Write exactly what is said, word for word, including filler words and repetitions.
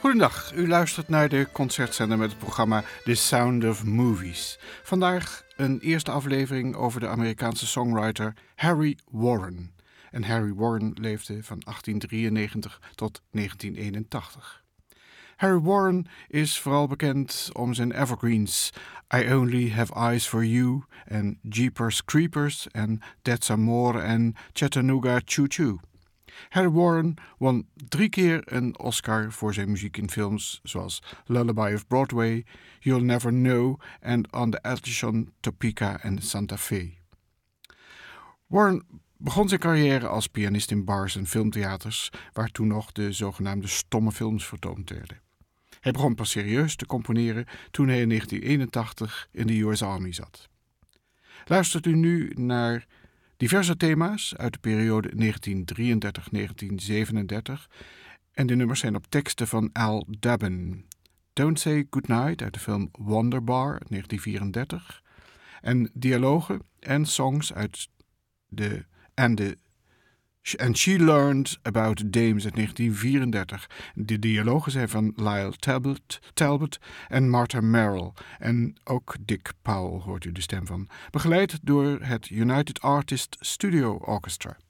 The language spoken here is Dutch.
Goedendag, u luistert naar de concertzender met het programma The Sound of Movies. Vandaag een eerste aflevering over de Amerikaanse songwriter Harry Warren. En Harry Warren leefde van achttien drieënnegentig tot negentien eenentachtig. Harry Warren is vooral bekend om zijn evergreens I Only Have Eyes For You en Jeepers Creepers en That's Amore en Chattanooga Choo Choo. Harry Warren won drie keer een Oscar voor zijn muziek in films zoals Lullaby of Broadway, You'll Never Know en On the Edition Topeka en Santa Fe. Warren begon zijn carrière als pianist in bars en filmtheaters, waar toen nog de zogenaamde stomme films vertoond werden. Hij begon pas serieus te componeren toen hij in negentien eenentachtig in de U S Army zat. Luistert u nu naar diverse thema's uit de periode negentien drieëndertig tot negentien zevenendertig en de nummers zijn op teksten van Al Dabin. Don't Say Goodnight uit de film Wonderbar uit negentien vierendertig en dialogen en songs uit de en de And She Learned About Dames uit negentien vierendertig. De dialogen zijn van Lyle Talbot, Talbot en Martha Merrill. En ook Dick Powell hoort u de stem van. Begeleid door het United Artists Studio Orchestra.